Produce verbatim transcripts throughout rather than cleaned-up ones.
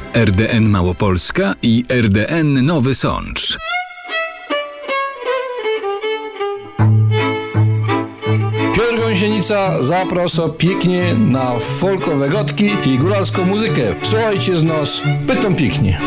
R D N Małopolska i R D N Nowy Sącz. Piotr Gąsienica zaprasza pięknie na folkowe gotki i góralską muzykę. Słuchajcie z nas, pytam pięknie.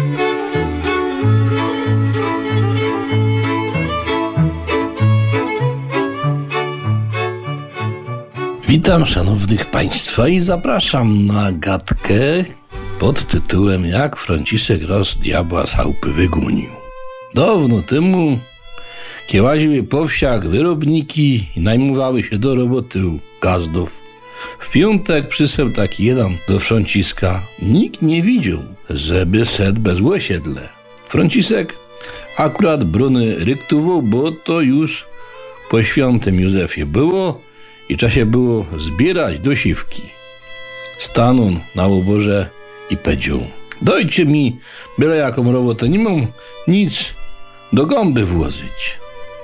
Witam szanownych państwa i zapraszam na gadkę pod tytułem Jak Franciszek Ros diabła z chałupy wygonił. Dawno temu kiełaziły po wsiach wyrobniki i najmowały się do roboty u gazdów. W piątek przyszedł taki jeden do Franciszka. Nikt nie widział, żeby szedł bez łosiedle. Franciszek akurat bruny ryktował, bo to już po świętym Józefie było i czasie było zbierać do siwki. Stanął na oborze i powiedział: dajcie mi byle jaką robotę, nie mam nic do gąby włożyć.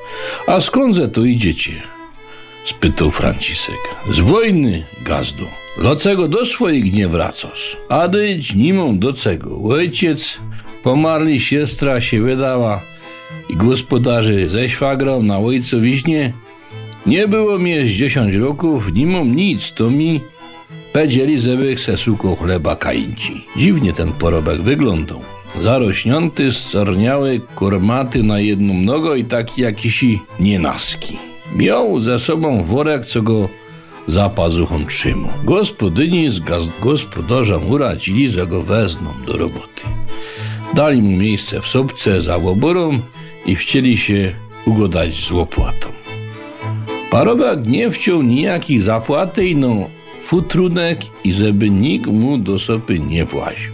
A skądże to idziecie? Spytał Franciszek. Z wojny, gazdo. Dlaczego do swoich nie wracasz? A dyć nie mam do czego. Ojciec pomarli, siostra się wydała i gospodarzy ze szwagrą na ojcowiźnie. Nie było mnie z dziesięć roków, nie mam nic, to mi powiedzieli, żeby se suko chleba kańci. Dziwnie ten porobek wyglądał. Zarośnięty, scorniały, kormaty na jedną nogę i taki jakiś nienaski. Miał ze sobą worek, co go za pazuchą trzymał. Gospodyni z gospodarzem uradzili, że go wezmą do roboty. Dali mu miejsce w sobce za łoborą i chcieli się ugodać z łopłatą. Parobek nie wciął nijakich zapłaty, no futrunek i żeby nikt mu do sopy nie właził.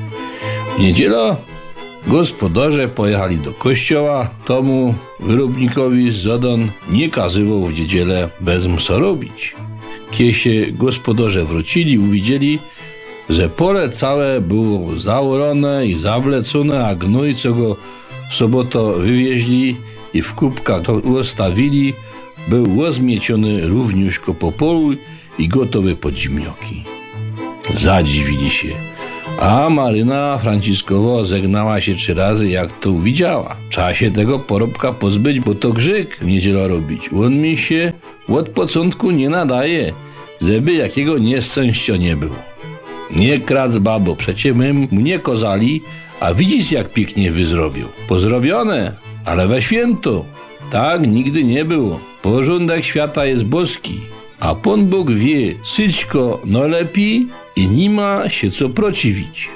W niedzielę gospodarze pojechali do kościoła, tomu wyrobnikowi Zodon nie kazywał w niedzielę bez mso robić. Kiedy się gospodarze wrócili, uwidzieli, że pole całe było zaorone i zawlecone, a gnój, co go w sobotę wywieźli i w kubkach ostawili, był rozmieciony równiuśko po polu i gotowy pod zimnioki. Zadziwili się, a Maryna Franciszkowa zegnała się trzy razy, jak to widziała. Trzeba się tego porobka pozbyć, bo to grzyk w niedzielę robić. On mi się od początku nie nadaje, żeby jakiego nieszczęścia nie było. Nie krac, babo, przecie my mu nie kozali, a widzisz, jak pięknie wyzrobił. Pozrobione, ale we święto. Tak nigdy nie było. Porządek świata jest boski, a Pan Bóg wie syćko no lepiej i nie ma się co przeciwić.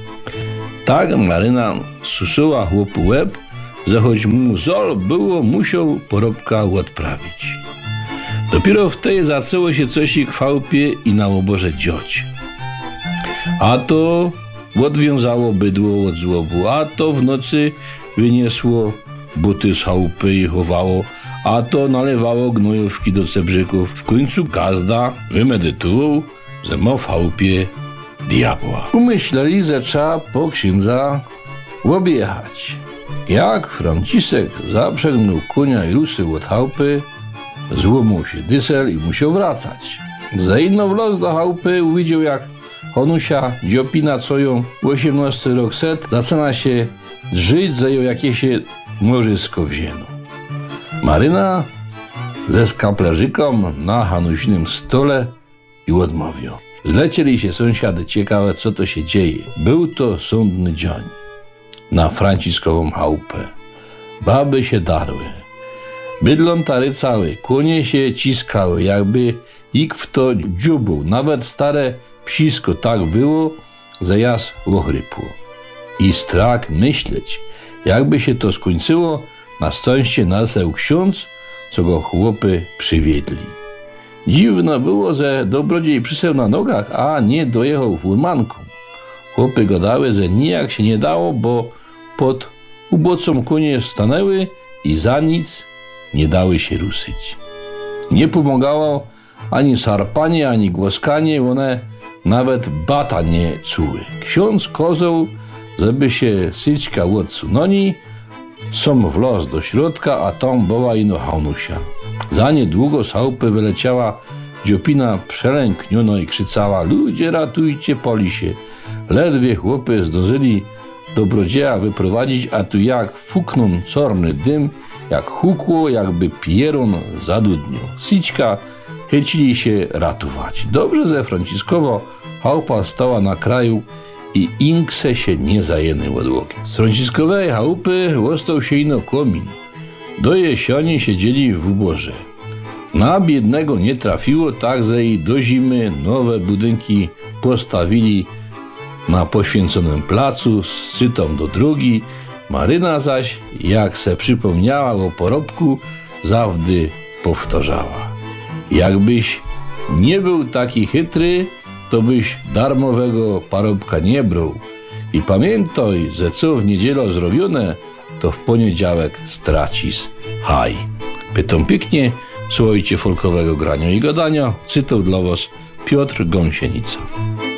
Tak Maryna suszyła chłopu łeb, że choć mu zol było, musiał porobka odprawić. Dopiero wtedy zaczęło się coś w chałupie i na oborze dziać. A to odwiązało bydło od żłobu, a to w nocy wyniosło buty z chałupy i chowało, a to nalewało gnojówki do cebrzyków. W końcu gazda wymedytował, że ma w chałupie diabła. Umyśleli, że trzeba po księdza objechać. Jak Franciszek zaprzęgnął konia i ruszył od chałupy, złomał się dysel i musiał wracać. Zajno w los do chałupy, uwidział, jak Honusia Dziopina, co ją osiemnasty rok set, zaczyna się drzyć, że ją jakieś morzysko wzięło. Maryna ze skaplerzyką na Hanusinym stole i odmówił. Zlecieli się sąsiady, ciekawe, co to się dzieje. Był to sądny dzień na Franciszkową chałupę. Baby się darły, bydlątary całe, konie się ciskały, jakby ich w to dziubu. Nawet stare psisko tak było, że jas ochrypło. I strach myśleć, jakby się to skończyło, na szczęście naseł ksiądz, co go chłopy przywiedli. Dziwno było, że dobrodziej przyseł na nogach, a nie dojechał furmanką. Chłopy gadały, że nijak się nie dało, bo pod ubocą konie stanęły i za nic nie dały się ruszyć. Nie pomagało ani szarpanie, ani głaskanie, one nawet bata nie czuły. Ksiądz kozał, żeby się syćka odsunęli, są w los do środka, a tam była ino Hanusia. Za niedługo z chałupy wyleciała Dziopina przelękniona i krzyczała: ludzie, ratujcie, poli się. Ledwie chłopy zdążyli dobrodzieja wyprowadzić, a tu jak fuknął czarny dym, jak hukło, jakby pieron zadudnił. Sićka chycili się ratować. Dobrze ze Franciszkowo chałupa stała na kraju i inkse się nie zajęły od ogień. Z Franciszkowej chałupy łostał się ino komin. Do jesieni siedzieli w uborze. Na biednego nie trafiło, tak że i do zimy nowe budynki postawili na poświęconym placu z cytą do drugi. Maryna zaś, jak se przypomniała o porobku, zawdy powtarzała: jakbyś nie był taki chytry, to byś darmowego parobka nie brał. I pamiętaj, że co w niedzielę zrobione, to w poniedziałek stracisz haj. Pytam pięknie, słuchajcie folkowego grania i gadania. Cytał dla was Piotr Gąsienica.